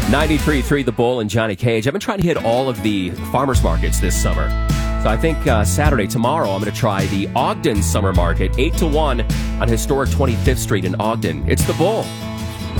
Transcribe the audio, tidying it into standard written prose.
93.3 The Bull and Johnny Cage. I've been trying to hit all of the farmers markets this summer. So I think Saturday, tomorrow, I'm going to try the Ogden Summer Market, 8 to 1 on historic 25th Street in Ogden. It's The Bull.